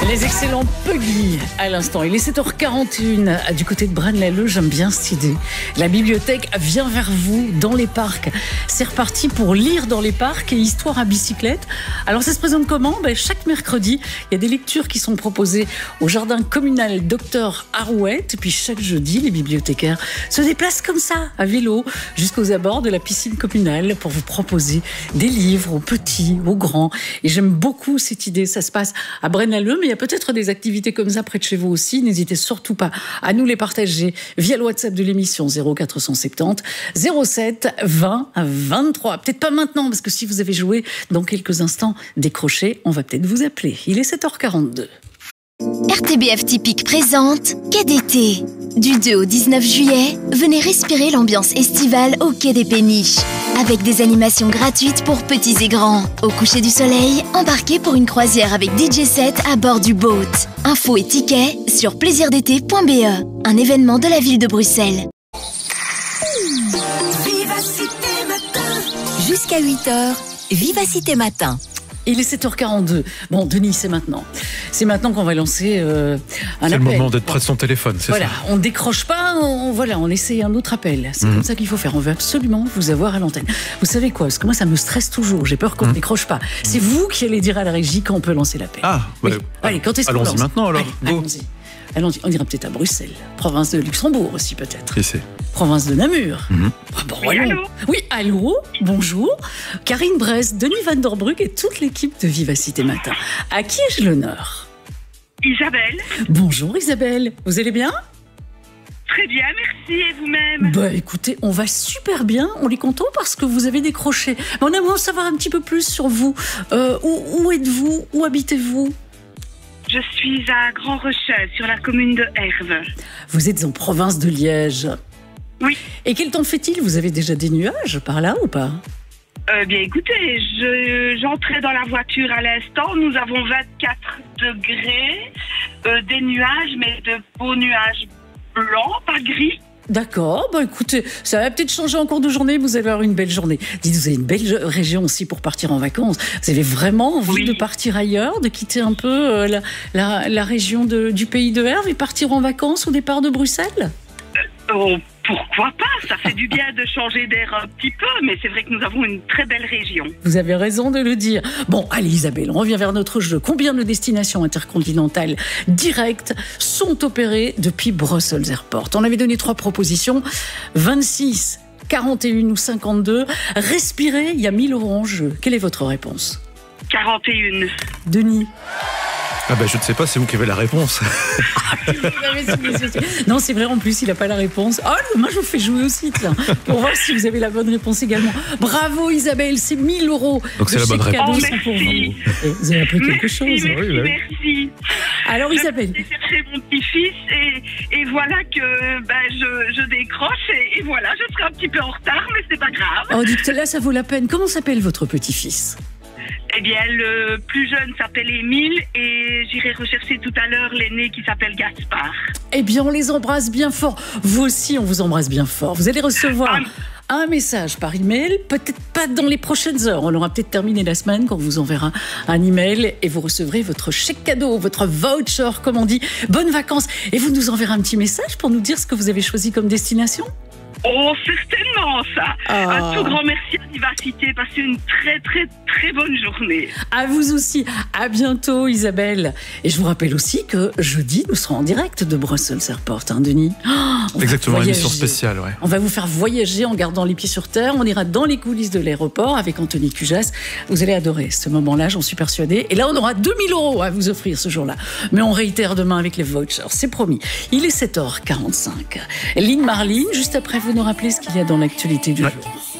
Les excellents Puggy à l'instant. Il est 7h41 du côté de Braine-l'Alleud. J'aime bien cette idée. La bibliothèque vient vers vous dans les parcs. C'est reparti pour lire dans les parcs et histoire à bicyclette. Alors ça se présente comment ? Chaque mercredi, il y a des lectures qui sont proposées au jardin communal Docteur Arouette. Et puis chaque jeudi, les bibliothécaires se déplacent comme ça, à vélo, jusqu'aux abords de la piscine communale pour vous proposer des livres aux petits, aux grands. Et j'aime beaucoup cette idée. Ça se passe à Braine-l'Alleud, mais il y a peut-être des activités comme ça près de chez vous aussi. N'hésitez surtout pas à nous les partager via le WhatsApp de l'émission 0470 07 20 23. Peut-être pas maintenant, parce que si vous avez joué dans quelques instants, décrochez, on va peut-être vous appeler. Il est 7h42. RTBF Typique présente Quai d'été. Du 2 au 19 juillet, venez respirer l'ambiance estivale au Quai des Péniches. Avec des animations gratuites pour petits et grands. Au coucher du soleil, embarquez pour une croisière avec DJ set à bord du boat. Infos et tickets sur plaisirdété.be. Un événement de la ville de Bruxelles. Vivacité Matin. Jusqu'à 8h, Vivacité Matin. Il est 7h42. Bon, Denis, c'est maintenant. C'est maintenant qu'on va lancer un appel. C'est le moment d'être près de son téléphone, c'est voilà, ça. on décroche pas, on essaie un autre appel. C'est comme ça qu'il faut faire. On veut absolument vous avoir à l'antenne. Vous savez quoi ? Parce que moi, ça me stresse toujours. J'ai peur qu'on ne décroche pas. C'est vous qui allez dire à la régie quand on peut lancer l'appel. Ah, oui. Allez, quand est-ce qu'on lance ? Allons-y maintenant alors. Allons-y. Allons-y. On ira peut-être à Bruxelles, province de Luxembourg aussi peut-être. Qui c'est ? Province de Namur. Bon, Oui, allô ? Oui, allô, bonjour. Karine Brest, Denis Van der Brugge et toute l'équipe de Vivacité Matin. À qui ai-je l'honneur ? Isabelle. Bonjour Isabelle, vous allez bien ? Très bien, merci. Et vous-même ? Écoutez, on va super bien. On est content parce que vous avez décroché. Mais on aimerait en savoir un petit peu plus sur vous. Où êtes-vous ? Où habitez-vous ? Je suis à Grand Rochelle, sur la commune de Herve. Vous êtes en province de Liège. Oui. Et quel temps fait-il ? Vous avez déjà des nuages par là ou pas ? Bien écoutez, j'entrais dans la voiture à l'instant. Nous avons 24 degrés, des nuages, mais de beaux nuages blancs, pas gris. D'accord, écoutez, ça va peut-être changer en cours de journée, vous allez avoir une belle journée. Dites, vous avez une belle région aussi pour partir en vacances. Vous avez vraiment envie de partir ailleurs, de quitter un peu la région du pays de Herve et partir en vacances au départ de Bruxelles ? Pourquoi pas ? Ça fait du bien de changer d'air un petit peu, mais c'est vrai que nous avons une très belle région. Vous avez raison de le dire. Bon, allez Isabelle, on revient vers notre jeu. Combien de destinations intercontinentales directes sont opérées depuis Brussels Airport ? On avait donné 3 propositions, 26, 41 ou 52. Respirez, il y a 1000 € en jeu. Quelle est votre réponse ? 41. Denis ? Je ne sais pas, c'est vous qui avez la réponse. Non, c'est vrai, en plus, il n'a pas la réponse. Moi, je vous fais jouer aussi, tiens, pour voir si vous avez la bonne réponse également. Bravo, Isabelle, c'est 1000 €. Donc, c'est la bonne réponse. Merci. Vous avez appris quelque chose. Merci. Alors, Isabelle. J'ai cherché mon petit-fils et voilà que je décroche et voilà, je serai un petit peu en retard, mais c'est pas grave. Dites que là, ça vaut la peine. Comment s'appelle votre petit-fils ? Eh bien, le plus jeune s'appelle Émile et j'irai rechercher tout à l'heure l'aîné qui s'appelle Gaspard. Eh bien, on les embrasse bien fort. Vous aussi, on vous embrasse bien fort. Vous allez recevoir un message par email, peut-être pas dans les prochaines heures. On aura peut-être terminé la semaine quand on vous enverra un email et vous recevrez votre chèque cadeau, votre voucher, comme on dit. Bonnes vacances. Et vous nous enverrez un petit message pour nous dire ce que vous avez choisi comme destination ? Oh, certainement ça. Un tout grand merci à Vivacité. Passez une très très très bonne journée. À vous aussi. À bientôt Isabelle. Et je vous rappelle aussi que jeudi, nous serons en direct de Brussels Airport, Denis. Exactement, une émission spéciale, ouais. On va vous faire voyager en gardant les pieds sur terre. On ira dans les coulisses de l'aéroport avec Anthony Cujas. Vous allez adorer ce moment-là, j'en suis persuadée. Et là, on aura 2000 € à vous offrir ce jour-là. Mais on réitère demain avec les vouchers, c'est promis. Il est 7h45. Lynn Marlin, juste après, vous nous rappelez ce qu'il y a dans l'actualité du jour.